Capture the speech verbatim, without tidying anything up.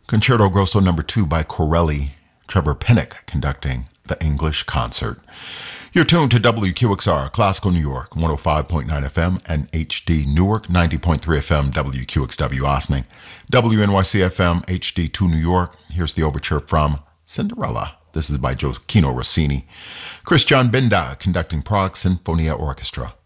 Concerto Grosso number two by Corelli, Trevor Pinnock conducting the English concert. You're tuned to W Q X R, Classical New York, one oh five point nine F M, and H D Newark, ninety point three F M, W Q X W Ossining, W N Y C F M, H D two New York. Here's the overture from Cinderella. This is by Gioacchino Rossini. Christian Binda conducting Prague Sinfonia Orchestra.